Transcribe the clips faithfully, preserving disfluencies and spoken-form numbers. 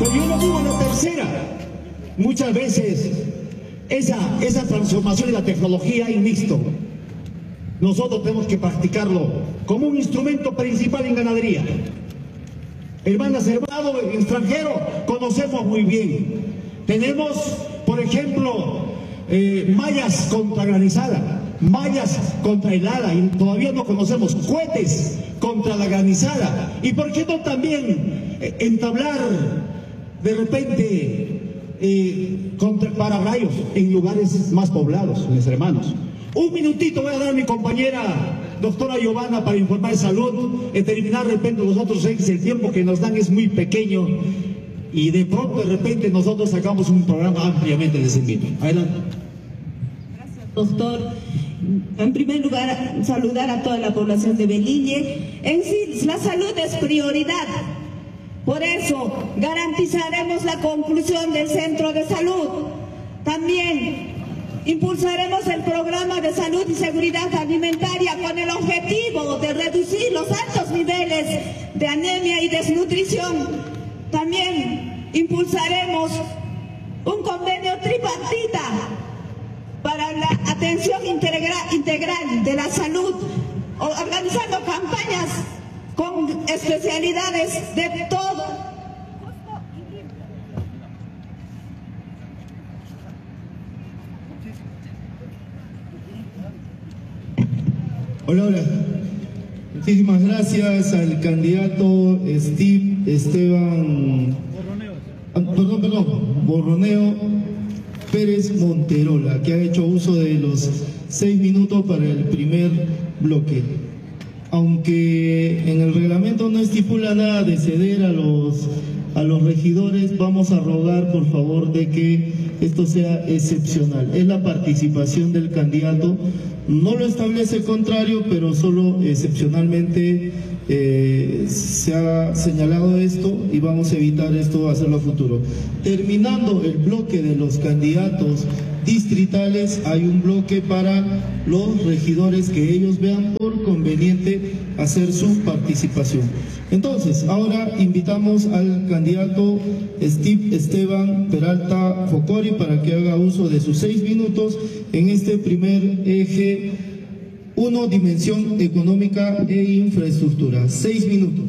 Pero yo lo digo en la tercera. Muchas veces esa, esa transformación de la tecnología en mixto, nosotros tenemos que practicarlo como un instrumento principal en ganadería. Hermanas, hermano, extranjero, conocemos muy bien. Tenemos, por ejemplo, eh, mallas contra granizada, mallas contra helada, y todavía no conocemos cohetes contra la granizada. Y por qué no también eh, entablar de repente eh, contra parabrayos en lugares más poblados, mis hermanos. Un minutito voy a dar a mi compañera doctora Giovanna para informar de salud, y terminar de repente nosotros, el tiempo que nos dan es muy pequeño y de pronto de repente nosotros sacamos un programa ampliamente de servicio. Adelante. Gracias, doctor. En primer lugar, saludar a toda la población de Velille. En sí, la salud es prioridad. Por eso, garantizaremos la conclusión del centro de salud. También impulsaremos el programa de salud y seguridad alimentaria con el objetivo de reducir los altos niveles de anemia y desnutrición. También impulsaremos un convenio tripartita para la atención integra- integral de la salud, organizando campañas con especialidades de todo. Hola, hola. Muchísimas gracias al candidato Steve Esteban, ah, perdón, perdón, Borroneo Pérez Monterola, que ha hecho uso de los seis minutos para el primer bloque. Aunque en el reglamento no estipula nada de ceder a los, a los regidores, vamos a rogar por favor de que esto sea excepcional. Es la participación del candidato, no lo establece el contrario, pero solo excepcionalmente eh, se ha señalado esto y vamos a evitar esto, hacerlo a futuro. Terminando el bloque de los candidatos distritales, hay un bloque para los regidores que ellos vean por conveniente hacer su participación. Entonces, ahora invitamos al candidato Steve Esteban Peralta Jocori para que haga uso de sus seis minutos en este primer eje uno, dimensión económica e infraestructura. Seis minutos.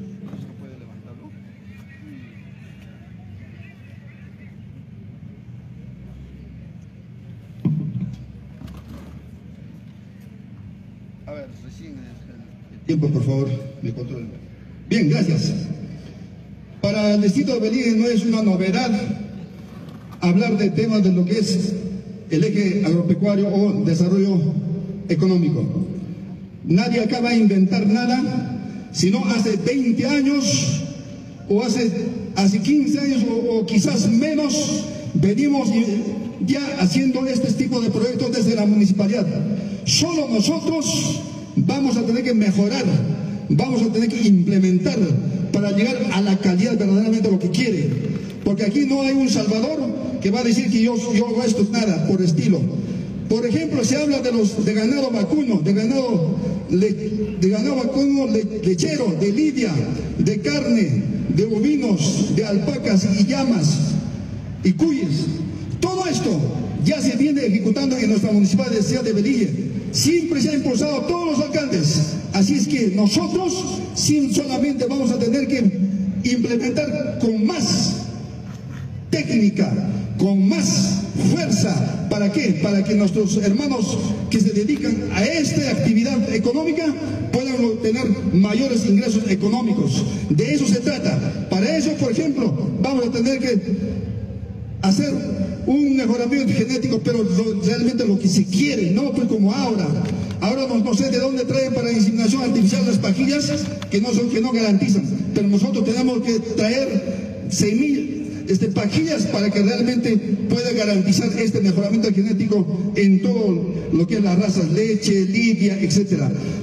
A ver, recién el tiempo, por favor, me control. Bien, gracias. Para el distrito de Velille no es una novedad hablar de temas de lo que es el eje agropecuario o desarrollo económico. Nadie acaba de inventar nada, sino hace veinte años o hace, hace quince años o, o quizás menos venimos ya haciendo este tipo de proyectos desde la municipalidad. Solo nosotros vamos a tener que mejorar, vamos a tener que implementar para llegar a la calidad verdaderamente lo que quiere. Porque aquí no hay un salvador que va a decir que yo, yo hago esto, nada, por estilo. Por ejemplo, se habla de los de ganado vacuno, de ganado, le, de ganado vacuno le, lechero, de lidia, de carne, de bovinos, de alpacas y llamas y cuyes. Todo esto ya se viene ejecutando en nuestra municipalidad de Velille. Siempre se ha impulsado a todos los alcaldes. Así es que nosotros sí solamente vamos a tener que implementar con más técnica, con más fuerza. ¿Para qué? Para que nuestros hermanos que se dedican a esta actividad económica puedan tener mayores ingresos económicos. De eso se trata. Para eso, por ejemplo, vamos a tener que hacer un mejoramiento genético, pero lo, realmente lo que se quiere, no pues como ahora. Ahora no, no sé de dónde traen para inseminación artificial las pajillas que no son, que no garantizan, pero nosotros tenemos que traer semillas, este, pajillas para que realmente pueda garantizar este mejoramiento genético en todo lo que es las razas leche, lidia, etcétera.